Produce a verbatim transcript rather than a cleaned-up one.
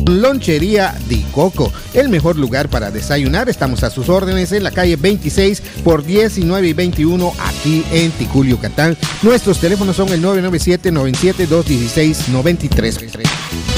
Lonchería Di Coco, el mejor lugar para desayunar. Estamos a sus órdenes en la calle veintiséis por diecinueve y veintiuno aquí en Ticul, Yucatán. Nuestros teléfonos son el nueve nueve siete, nueve siete dos, uno seis nueve tres.